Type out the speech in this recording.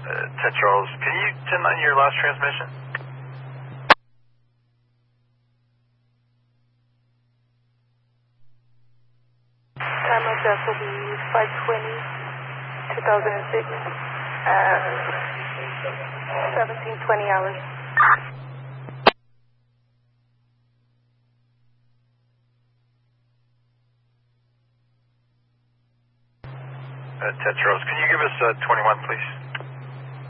Ted Charles, can you send on your last transmission? Time of death will be 5/20/2006 at 17:20 hours. Ted Charles, can you give us 21, please?